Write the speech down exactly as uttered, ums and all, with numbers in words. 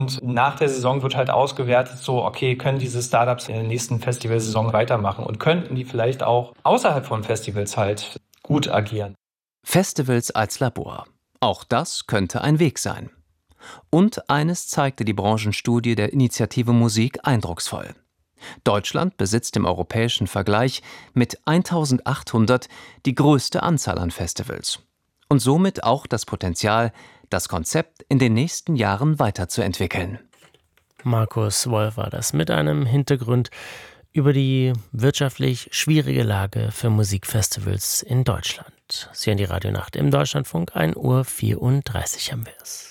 Und nach der Saison wird halt ausgewertet, so, okay, können diese Startups in der nächsten Festivalsaison weitermachen und könnten die vielleicht auch außerhalb von Festivals halt gut agieren. Festivals als Labor. Auch das könnte ein Weg sein. Und eines zeigte die Branchenstudie der Initiative Musik eindrucksvoll. Deutschland besitzt im europäischen Vergleich mit eintausendachthundert die größte Anzahl an Festivals. Und somit auch das Potenzial, das Konzept in den nächsten Jahren weiterzuentwickeln. Markus Wolf war das mit einem Hintergrund über die wirtschaftlich schwierige Lage für Musikfestivals in Deutschland. Sie hören die Radionacht im Deutschlandfunk, ein Uhr vierunddreißig haben wir es.